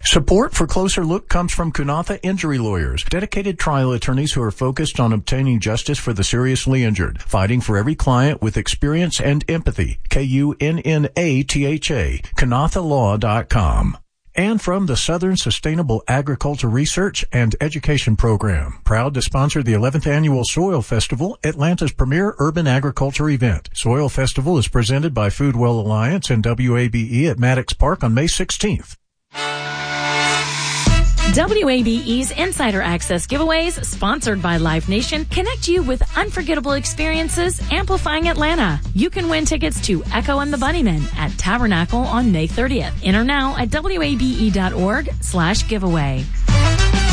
Support for Closer Look comes from Kunatha Injury Lawyers, dedicated trial attorneys who are focused on obtaining justice for the seriously injured, fighting for every client with experience and empathy. Kunnatha, KunathaLaw.com. And from the Southern Sustainable Agriculture Research and Education Program, proud to sponsor the 11th Annual Soil Festival, Atlanta's premier urban agriculture event. Soil Festival is presented by Foodwell Alliance and WABE at Maddox Park on May 16th. WABE's Insider Access giveaways, sponsored by Live Nation, connect you with unforgettable experiences amplifying Atlanta. You can win tickets to Echo and the Bunnymen at Tabernacle on May 30th. Enter now at WABE.org/giveaway.